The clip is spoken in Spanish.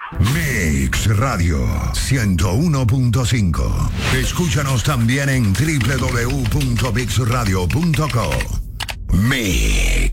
Mix Radio 101.5. Escúchanos también en www.mixradio.co. Mix.